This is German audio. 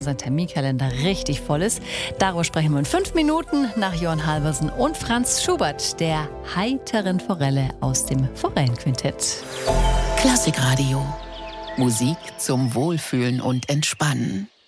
Sein Terminkalender richtig voll ist. Darüber sprechen wir in 5 Minuten nach Jörn Halvorsen und Franz Schubert, der heiteren Forelle aus dem Forellenquintett. Klassikradio. Musik zum Wohlfühlen und Entspannen.